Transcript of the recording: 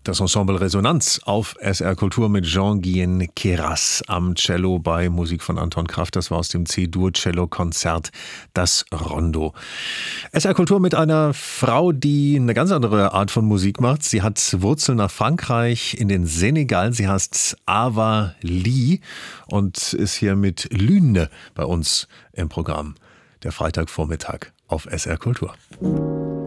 Das Ensemble Resonanz auf SR Kultur mit Jean-Guyen Queyras am Cello bei Musik von Anton Kraft. Das war aus dem C-Dur-Cello-Konzert Das Rondo. SR Kultur mit einer Frau, die eine ganz andere Art von Musik macht. Sie hat Wurzeln nach Frankreich, in den Senegal. Sie heißt Ava Lee und ist hier mit Lune bei uns im Programm. Der Freitagvormittag auf SR Kultur.